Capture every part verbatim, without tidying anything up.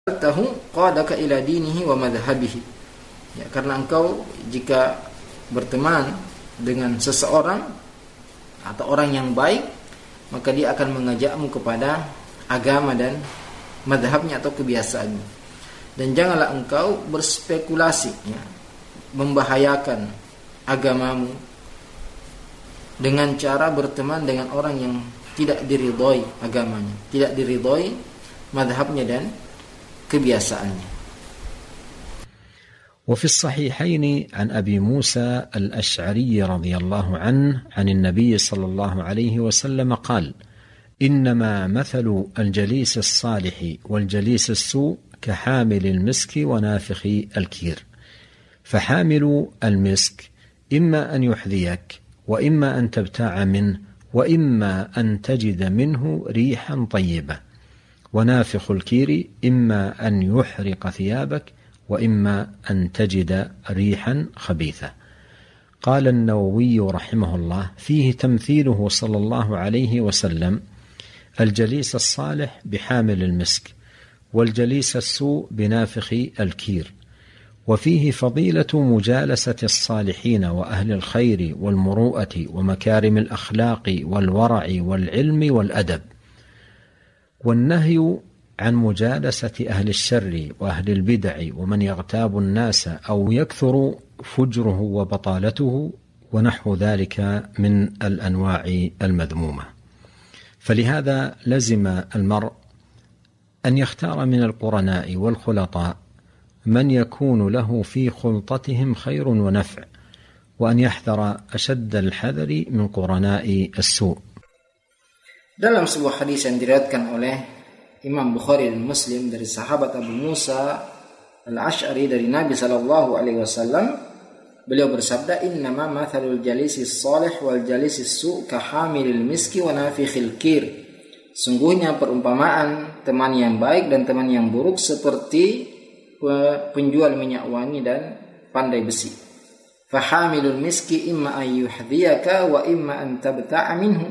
tahu qadaka ila dinihi wa madhhabihi. Ya, karena engkau jika berteman dengan seseorang atau orang yang baik, maka dia akan mengajakmu kepada agama dan madhabnya atau kebiasaannya. Dan janganlah engkau berspekulasi, ya, membahayakan agamamu dengan cara berteman dengan orang yang tidak diridhoi agamanya, tidak diridhoi madhabnya dan kebiasaannya. وفي الصحيحين عن أبي موسى الأشعري رضي الله عنه عن النبي صلى الله عليه وسلم قال: إنما مثل الجليس الصالح والجليس السوء كحامل المسك ونافخ الكير، فحامل المسك إما أن يحذيك وإما أن تبتاع منه وإما أن تجد منه ريحا طيبة، ونافخ الكير إما أن يحرق ثيابك وإما أن تجد ريحا خبيثة. قال النووي رحمه الله: فيه تمثيله صلى الله عليه وسلم الجليس الصالح بحامل المسك والجليس السوء بنافخ الكير، وفيه فضيلة مجالسة الصالحين وأهل الخير والمروءة ومكارم الأخلاق والورع والعلم والأدب، والنهي عن مجالسة أهل الشر وأهل البدع ومن يغتاب الناس أو يكثر فجره وبطالته ونحو ذلك من الأنواع المذمومة. فلهذا لزم المرء أن يختار من القرناء والخلطاء من يكون له في خلطتهم خير ونفع، وأن يحذر أشد الحذر من قرناء السوء. Dalam sebuah hadis yang diriwayatkan oleh Imam Bukhari dan Muslim dari sahabat Abu Musa Al-Ash'ari dari Nabi sallallahu alaihi wasallam, beliau bersabda: "Innama mathalul jalisis salih wal jalisis su' kahamilil miski wa nafikhil kir." Sungguhnya perumpamaan teman yang baik dan teman yang buruk seperti penjual minyak wangi dan pandai besi. Fahamilul miski imma an yuhdhiyaka wa imma an tabta'a minhu.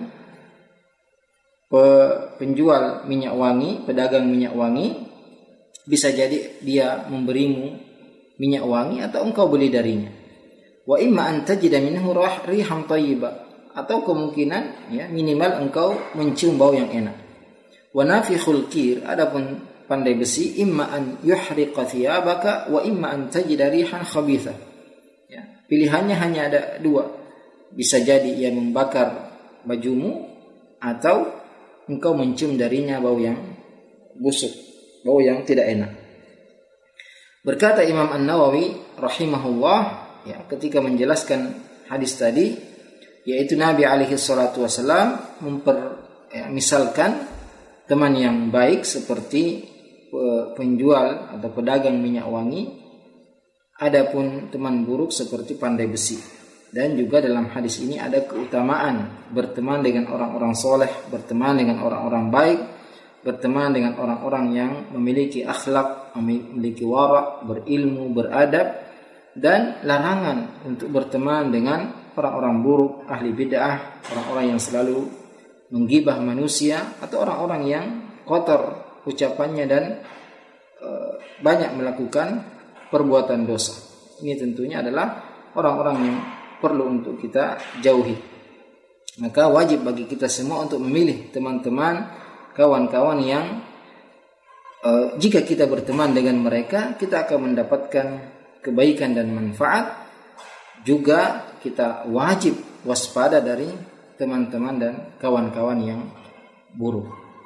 Penjual minyak wangi, pedagang minyak wangi, bisa jadi dia memberimu minyak wangi atau engkau beli darinya. Wa imma an tajida minhu rihan thayyibah, atau kemungkinan ya minimal engkau mencium bau yang enak. Wa nafikhul kir, adapun pandai besi, imma an yuhriqa thiyabaka wa imma an tajida rihan khabithah. Ya, pilihannya hanya ada dua. Bisa jadi ia membakar bajumu atau engkau mencium darinya bau yang busuk, bau yang tidak enak. Berkata Imam An-Nawawi rahimahullah, ya, ketika menjelaskan hadis tadi, yaitu Nabi alaihi salatu wasallam memper ya, misalkan teman yang baik seperti penjual atau pedagang minyak wangi, adapun teman buruk seperti pandai besi. Dan juga dalam hadis ini ada keutamaan berteman dengan orang-orang soleh, berteman dengan orang-orang baik, berteman dengan orang-orang yang memiliki akhlak, memiliki wara', berilmu, beradab, dan larangan untuk berteman dengan orang-orang buruk, ahli bid'ah, orang-orang yang selalu menggibah manusia, atau orang-orang yang kotor ucapannya dan e, banyak melakukan perbuatan dosa. Ini tentunya adalah orang-orang yang perlu untuk kita jauhi. Maka wajib bagi kita semua untuk memilih teman-teman, kawan-kawan yang e, jika kita berteman dengan mereka, kita akan mendapatkan kebaikan dan manfaat. Juga kita wajib waspada dari teman-teman dan kawan-kawan yang buruk.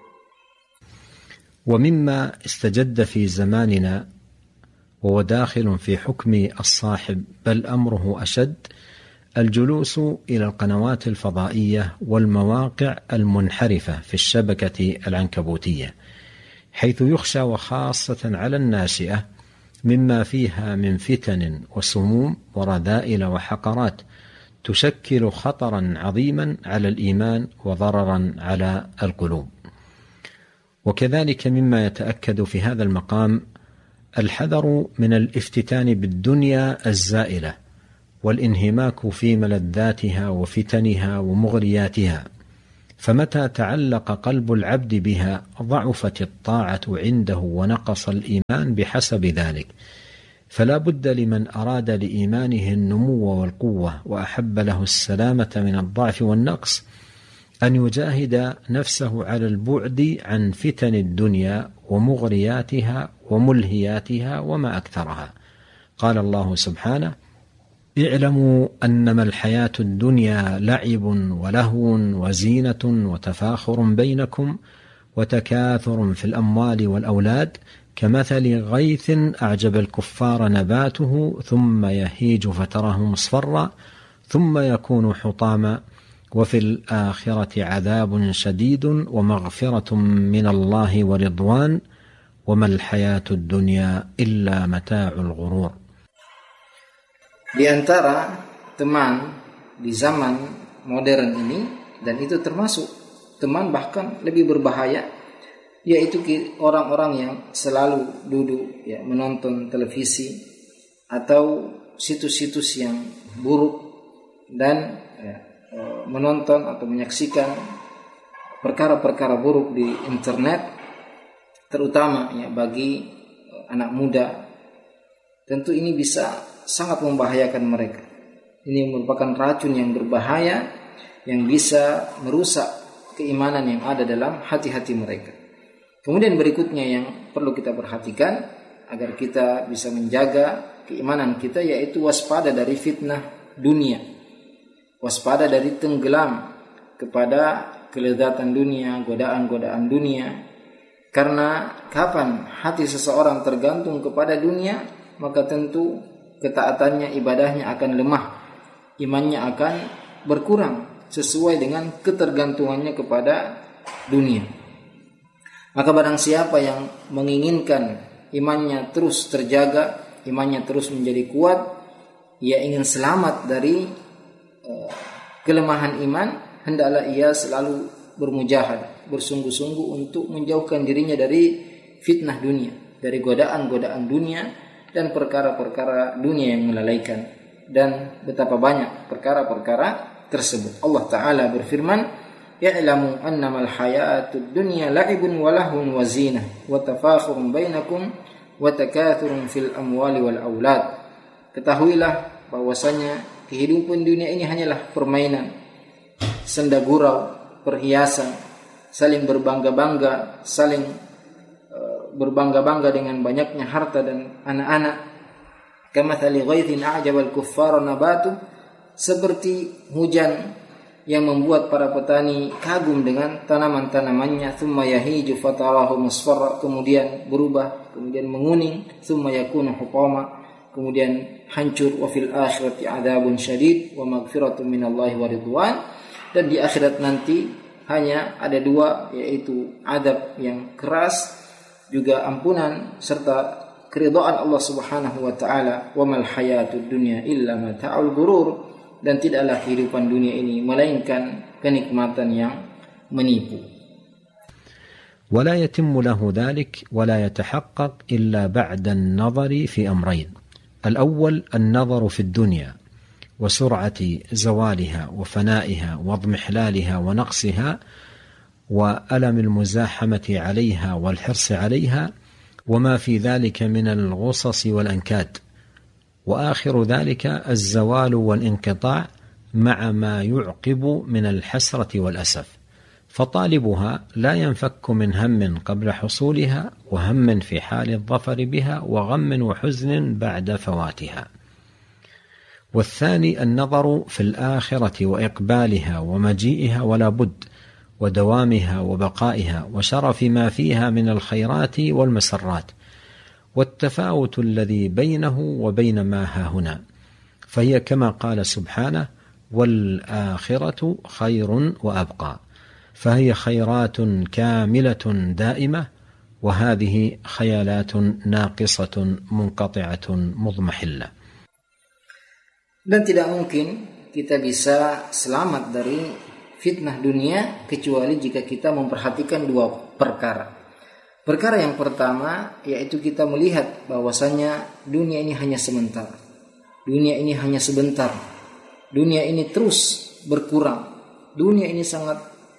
ومما استجد في زماننا وهو داخل في حكم الصاحب بل أمره أشد الجلوس إلى القنوات الفضائية والمواقع المنحرفة في الشبكة العنكبوتية، حيث يخشى وخاصة على الناشئة مما فيها من فتن وسموم ورذائل وحقرات تشكل خطرا عظيما على الإيمان وضررا على القلوب. وكذلك مما يتأكد في هذا المقام الحذر من الافتتان بالدنيا الزائلة والانهماك في ملذاتها وفتنها ومغرياتها، فمتى تعلق قلب العبد بها ضعفت الطاعة عنده ونقص الإيمان بحسب ذلك، فلا بد لمن أراد لإيمانه النمو والقوة وأحب له السلامة من الضعف والنقص أن يجاهد نفسه على البعد عن فتن الدنيا ومغرياتها وملهياتها وما أكثرها. قال الله سبحانه: اعلموا أنما الحياة الدنيا لعب ولهو وزينة وتفاخر بينكم وتكاثر في الأموال والأولاد كمثل غيث أعجب الكفار نباته ثم يهيج فتراه مصفرا ثم يكون حطاما وفي الآخرة عذاب شديد ومغفرة من الله ورضوان وما الحياة الدنيا إلا متاع الغرور. Di antara teman di zaman modern ini, dan itu termasuk teman bahkan lebih berbahaya, yaitu orang-orang yang selalu duduk ya menonton televisi atau situs-situs yang buruk dan ya, menonton atau menyaksikan perkara-perkara buruk di internet, terutama ya bagi anak muda. Tentu ini bisa sangat membahayakan mereka. Ini merupakan racun yang berbahaya yang bisa merusak keimanan yang ada dalam hati-hati mereka. Kemudian berikutnya yang perlu kita perhatikan agar kita bisa menjaga keimanan kita, yaitu waspada dari fitnah dunia, waspada dari tenggelam kepada kelezatan dunia, godaan-godaan dunia. Karena kapan hati seseorang tergantung kepada dunia, maka tentu ketaatannya, ibadahnya akan lemah, imannya akan berkurang sesuai dengan ketergantungannya kepada dunia. Maka barang siapa yang menginginkan imannya terus terjaga, imannya terus menjadi kuat, ia ingin selamat dari uh, kelemahan iman, hendaklah ia selalu bermujahad, bersungguh-sungguh untuk menjauhkan dirinya dari fitnah dunia, dari godaan-godaan dunia dan perkara-perkara dunia yang melalaikan. Dan betapa banyak perkara-perkara tersebut. Allah Ta'ala berfirman: ya'lamu annamal hayatud dunya la'ibun wa lahun wa zinah wa tafakhurun bainakum wa takathurun fil amwali wal aulad. Ketahuilah bahwasanya kehidupan dunia ini hanyalah permainan, senda gurau, perhiasan, saling berbangga-bangga, saling berbangga-bangga dengan banyaknya harta dan anak-anak. Kamathali ghaithin a'jabal kuffara nabatu, seperti hujan yang membuat para petani kagum dengan tanaman-tanamannya. Thumma yahiju fatarahu musfarra, kemudian berubah, kemudian menguning. Thumma yakunu hutama, kemudian hancur. Wa fil akhirati adzabun syadid wa maghfiratun minallahi wa ridwan. Dan di akhirat nanti hanya ada dua, yaitu adab yang keras, juga ampunan serta keridhaan Allah Subhanahu wa taala. Wa mal hayatud dunya illa mata'ul ghurur, dan tidaklah kehidupan dunia ini melainkan kenikmatan yang menipu. ولا يتم له ذلك ولا يتحقق إلا بعد النظر في أمرين: الأول النظر في الدنيا وسرعة زوالها وفنائها واضمحلالها ونقصها وألم المزاحمة عليها والحرص عليها وما في ذلك من الغصص والأنكاد، وآخر ذلك الزوال والانقطاع مع ما يعقب من الحسرة والأسف. فطالبها لا ينفك من هم قبل حصولها وهم في حال الظفر بها وغم وحزن بعد فواتها. والثاني النظر في الآخرة وإقبالها ومجيئها ولا بد ودوامها وبقائها وشرف ما فيها من الخيرات والمسرات والتفاوت الذي بينه وبين ما ها هنا، فهي كما قال سبحانه: والآخرة خير وأبقى، فهي خيرات كاملة دائمة، وهذه خيالات ناقصة منقطعة مضمحلة. Dan tidak mungkin kita bisa selamat dari fitnah dunia kecuali jika kita memperhatikan dua perkara. Perkara yang pertama yaitu kita melihat bahwasanya dunia ini hanya sementara. Dunia ini hanya sebentar. Dunia ini terus berkurang. Dunia ini sangat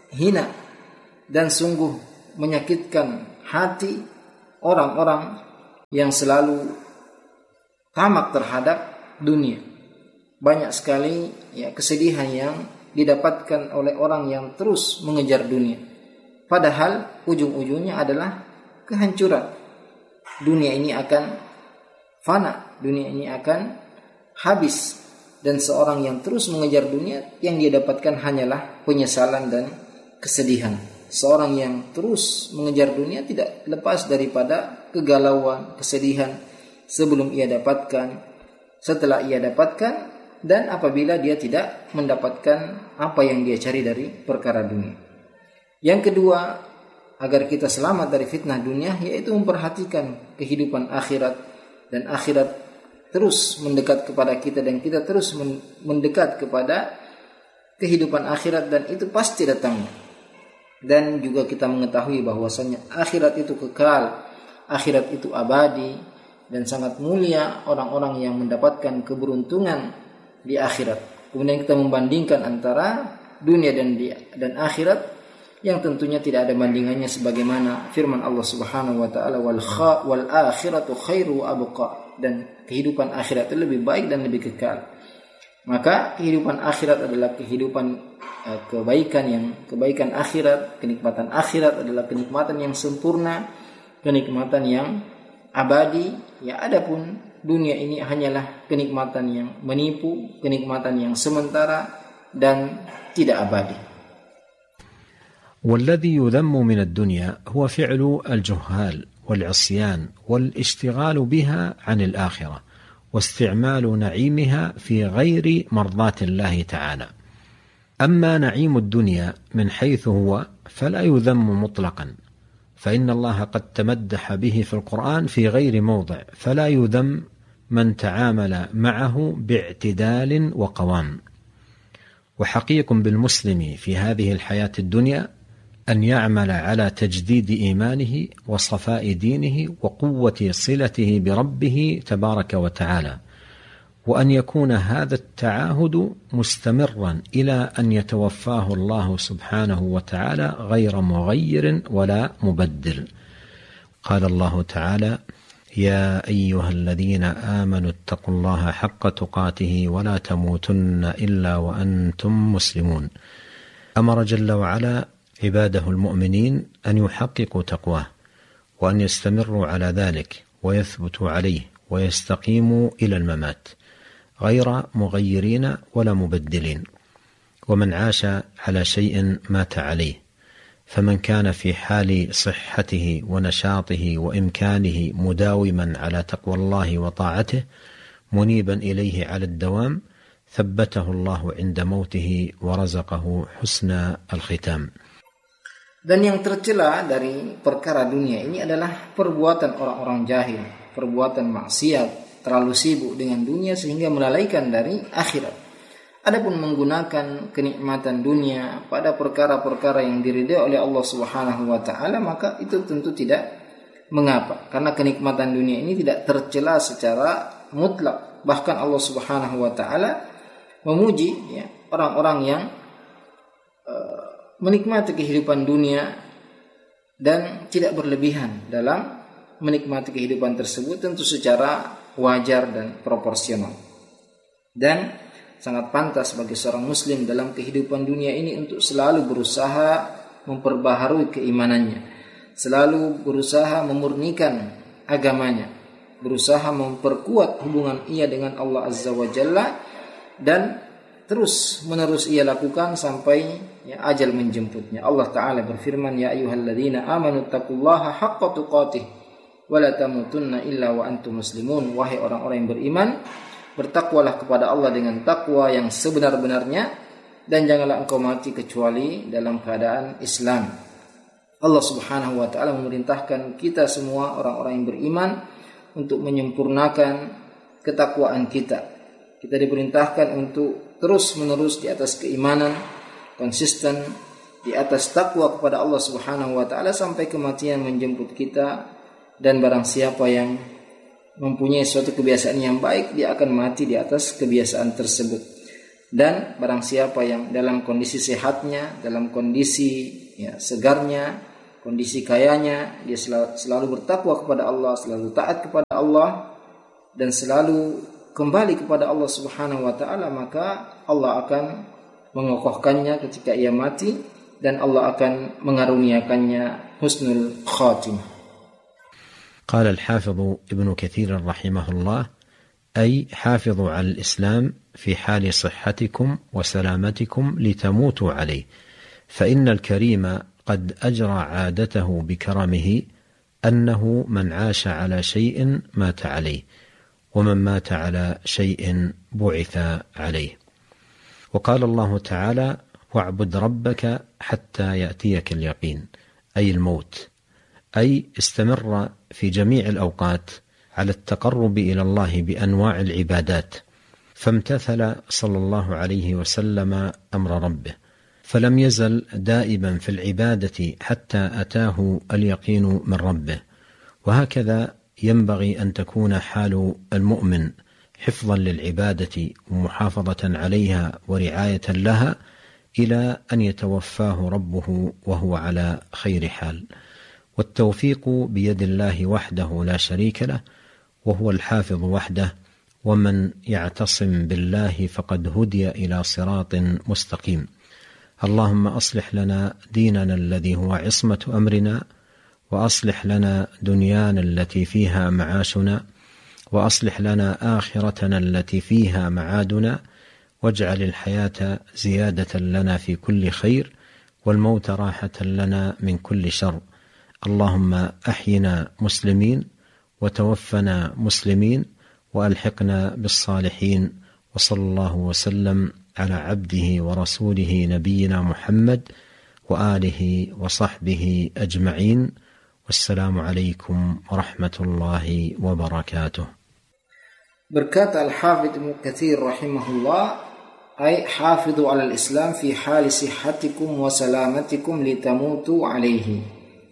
hina dan sungguh menyakitkan hati orang-orang yang selalu tamak terhadap dunia. Banyak sekali ya kesedihan yang didapatkan oleh orang yang terus mengejar dunia. Padahal ujung-ujungnya adalah kehancuran. Dunia ini akan fana, dunia ini akan habis, dan seorang yang terus mengejar dunia yang dia dapatkan hanyalah penyesalan dan kesedihan. Seorang yang terus mengejar dunia tidak lepas daripada kegalauan, kesedihan sebelum ia dapatkan, setelah ia dapatkan, dan apabila dia tidak mendapatkan apa yang dia cari dari perkara dunia. Yang kedua, agar kita selamat dari fitnah dunia, yaitu memperhatikan kehidupan akhirat, dan akhirat terus mendekat kepada kita dan kita terus mendekat kepada kehidupan akhirat, dan itu pasti datang. Dan juga kita mengetahui bahwasanya akhirat itu kekal, akhirat itu abadi, dan sangat mulia orang-orang yang mendapatkan keberuntungan di akhirat. Kemudian kita membandingkan antara dunia dan di, dan akhirat yang tentunya tidak ada bandingannya, sebagaimana firman Allah Subhanahu wa taala, wal kha wal akhiratu khairu wa abqa, dan kehidupan akhirat itu lebih baik dan lebih kekal. Maka kehidupan akhirat adalah kehidupan uh, kebaikan yang kebaikan akhirat, kenikmatan akhirat adalah kenikmatan yang sempurna, kenikmatan yang abadi. Ya, adapun dunia ini hanyalah kenikmatan yang menipu, kenikmatan yang sementara dan tidak abadi. والذي يذم من الدنيا هو فعل الجهال والعصيان والاشتغال بها عن الآخرة واستعمال نعيمها في غير مرضاة الله تعالى. أما نعيم الدنيا من حيث هو فلا يذم مطلقا، فإن الله قد تمدح به في القرآن في غير موضع، فلا يذم من تعامل معه باعتدال وقوام. وحقيق بالمسلم في هذه الحياة الدنيا أن يعمل على تجديد إيمانه وصفاء دينه وقوة صلته بربه تبارك وتعالى، وأن يكون هذا التعاهد مستمرا إلى أن يتوفاه الله سبحانه وتعالى غير مغير ولا مبدل. قال الله تعالى: يا أيها الذين آمنوا اتقوا الله حق تقاته ولا تموتن إلا وأنتم مسلمون. أمر جل وعلا عباده المؤمنين أن يحققوا تقواه وأن يستمروا على ذلك ويثبتوا عليه ويستقيموا إلى الممات غير مغيرين ولا مبدلين. ومن عاش على شيء مات عليه، فمن كان في حال صحته ونشاطه وإمكانه مداوما على تقوى الله وطاعته منيبا إليه على الدوام ثبته الله عند موته ورزقه حسن الختام. Dan yang tercela dari perkara dunia ini adalah perbuatan orang-orang jahil, perbuatan maksiat, terlalu sibuk dengan dunia sehingga melalaikan dari akhirat. Adapun menggunakan kenikmatan dunia pada perkara-perkara yang diridai oleh Allah Subhanahu wa taala, maka itu tentu tidak mengapa, karena kenikmatan dunia ini tidak tercela secara mutlak. Bahkan Allah Subhanahu wa taala memuji ya, orang-orang yang uh, menikmati kehidupan dunia dan tidak berlebihan dalam menikmati kehidupan tersebut, tentu secara wajar dan proporsional. Dan sangat pantas bagi seorang muslim dalam kehidupan dunia ini untuk selalu berusaha memperbaharui keimanannya, selalu berusaha memurnikan agamanya, berusaha memperkuat hubungan ia dengan Allah Azza wa Jalla, dan terus menerus ia lakukan sampai ya, ajal menjemputnya. Allah Ta'ala berfirman, ya ayyuhalladzina amanu taqullaha haqqa tuqatih wa la tamutunna illa wa antum muslimun. Wahai orang-orang yang beriman, bertakwalah kepada Allah dengan takwa yang sebenar-benarnya, dan janganlah engkau mati kecuali dalam keadaan Islam. Allah Subhanahu wa taala memerintahkan kita semua orang-orang yang beriman untuk menyempurnakan ketakwaan kita. Kita diperintahkan untuk terus-menerus di atas keimanan, konsisten di atas takwa kepada Allah Subhanahu wa taala sampai kematian menjemput kita. Dan barang siapa yang mempunyai suatu kebiasaan yang baik, dia akan mati di atas kebiasaan tersebut. Dan barang siapa yang dalam kondisi sehatnya, dalam kondisi ya, segarnya, kondisi kayanya, dia selalu, selalu bertakwa kepada Allah, selalu taat kepada Allah, dan selalu kembali kepada Allah Subhanahu wa ta'ala, maka Allah akan mengokohkannya ketika ia mati, dan Allah akan mengaruniakannya husnul khatimah. قال الحافظ ابن كثير رحمه الله: أي حافظوا على الإسلام في حال صحتكم وسلامتكم لتموتوا عليه، فإن الكريم قد أجرى عادته بكرمه أنه من عاش على شيء مات عليه، ومن مات على شيء بعث عليه. وقال الله تعالى: واعبد ربك حتى يأتيك اليقين، أي الموت، أي استمر في جميع الأوقات على التقرب إلى الله بأنواع العبادات، فامتثل صلى الله عليه وسلم أمر ربه، فلم يزل دائما في العبادة حتى أتاه اليقين من ربه. وهكذا ينبغي أن تكون حال المؤمن حفظا للعبادة ومحافظة عليها ورعاية لها إلى أن يتوفاه ربه وهو على خير حال. والتوفيق بيد الله وحده لا شريك له، وهو الحافظ وحده، ومن يعتصم بالله فقد هدي إلى صراط مستقيم. اللهم أصلح لنا ديننا الذي هو عصمة أمرنا، وأصلح لنا دنيانا التي فيها معاشنا، وأصلح لنا آخرتنا التي فيها معادنا، واجعل الحياة زيادة لنا في كل خير، والموت راحة لنا من كل شر. اللهم أحينا مسلمين، وتوفنا مسلمين، وألحقنا بالصالحين. وصلى الله وسلم على عبده ورسوله نبينا محمد وآله وصحبه أجمعين، والسلام عليكم ورحمة الله وبركاته. Berkata Al-Hafidh Ibnu Katsir rahimahullah, ay hafidhu 'alal Islam fi hali sihhatikum wa salamatikum litamutu alaihi,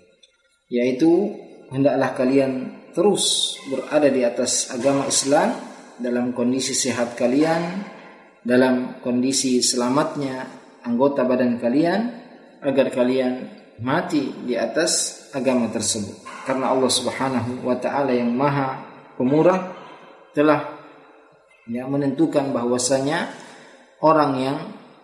yaitu hendaklah kalian terus berada di atas agama Islam dalam kondisi sehat kalian, dalam kondisi selamatnya anggota badan kalian, agar kalian mati di atas agama tersebut. Karena Allah Subhanahu wa ta'ala yang maha pemurah telah ya, menentukan bahwasanya orang yang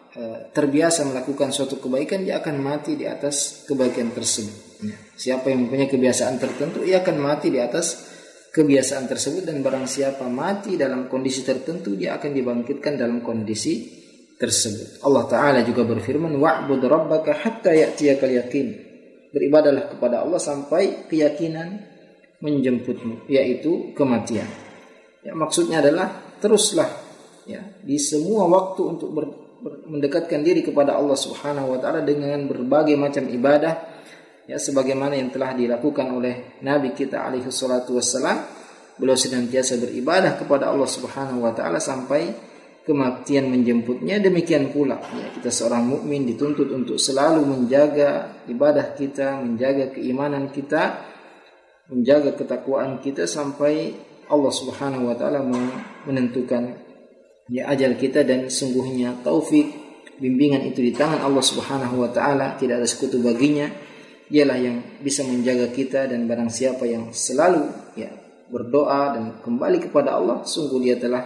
e, terbiasa melakukan suatu kebaikan, dia akan mati di atas kebaikan tersebut. Ya. Siapa yang mempunyai kebiasaan tertentu, ia akan mati di atas kebiasaan tersebut, dan barang siapa mati dalam kondisi tertentu, dia akan dibangkitkan dalam kondisi tersebut. Allah Ta'ala juga berfirman, wa'bud rabbaka hatta ya'tiyakal yaqin, beribadahlah kepada Allah sampai keyakinan menjemputmu, yaitu kematian. Ya, maksudnya adalah teruslah ya di semua waktu untuk ber, ber, mendekatkan diri kepada Allah Subhanahu wa ta'ala dengan berbagai macam ibadah, ya sebagaimana yang telah dilakukan oleh Nabi kita alaihi salatu wassalam. Beliau senantiasa beribadah kepada Allah Subhanahu wa ta'ala sampai kematian menjemputnya. Demikian pula ya, kita seorang mukmin dituntut untuk selalu menjaga ibadah kita, menjaga keimanan kita, menjaga ketakwaan kita sampai Allah Subhanahu wa ta'ala menentukan ya ajal kita, dan sungguhnya taufik bimbingan itu di tangan Allah Subhanahu wa ta'ala, tidak ada sekutu baginya. Dialah yang bisa menjaga kita, dan barang siapa yang selalu ya berdoa dan kembali kepada Allah, sungguh dia telah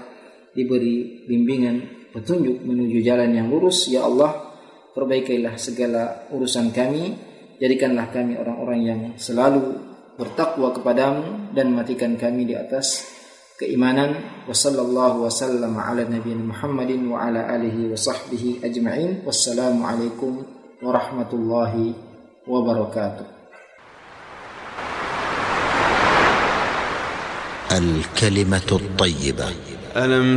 diberi bimbingan petunjuk menuju jalan yang lurus. Ya Allah, perbaikilah segala urusan kami, jadikanlah kami orang-orang yang selalu bertakwa kepadamu, dan matikan kami di atas keimanan. Wa sallallahu wa sallama ala nabiyina Muhammadin wa ala alihi wa sahbihi ajma'in. Wassalamu alaikum warahmatullahi wabarakatuh. الكلمة الطيبة.